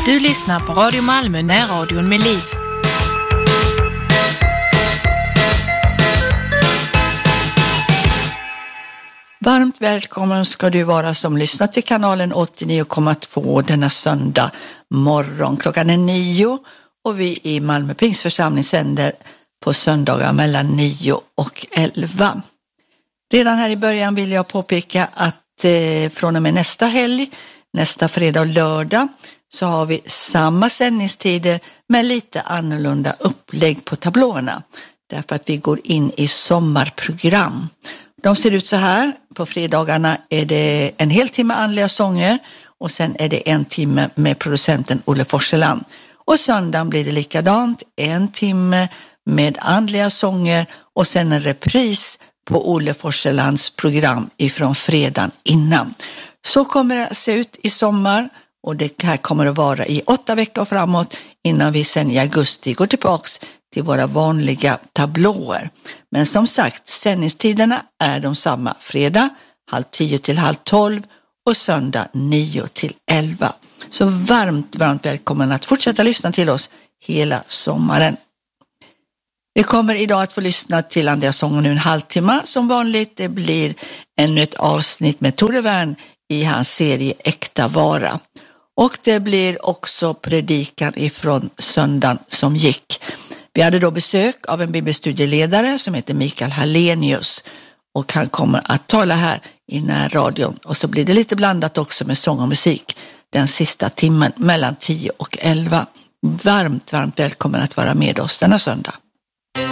Du lyssnar på Radio Malmö, närradion med liv. Varmt välkommen ska du vara som lyssnar till kanalen 89,2 denna söndag morgon. Klockan är 9 och vi i Malmö Pingstförsamling sänder på söndagar mellan 9 och 11. Redan här i början vill jag påpeka att från och med nästa helg, nästa fredag och lördag, så har vi samma sändningstider med lite annorlunda upplägg på tablåerna. Därför att vi går in i sommarprogram. De ser ut så här. På fredagarna är det en hel timme andliga sånger och sen är det en timme med producenten Olle Forseland. Och söndagen blir det likadant. En timme med andliga sånger och sen en repris på Olle Forselands program ifrån fredagen innan. Så kommer det se ut i sommar och det här kommer att vara i 8 veckor framåt innan vi sen i augusti går tillbaks till våra vanliga tablåer. Men som sagt, sändningstiderna är de samma. Fredag 9:30 till 11:30 och söndag 9 till 11. Så varmt välkommen att fortsätta lyssna till oss hela sommaren. Vi kommer idag att få lyssna till andliga sånger nu en halvtimme. Som vanligt, det blir ännu ett avsnitt med Tore Wern i hans serie Äkta vara. Och det blir också predikan ifrån söndagen som gick. Vi hade då besök av en bibelstudieledare som heter Mikael Hallenius och han kommer att tala här i närradion. Och så blir det lite blandat också med sång och musik den sista timmen mellan 10 och 11. Varmt välkommen att vara med oss denna söndag.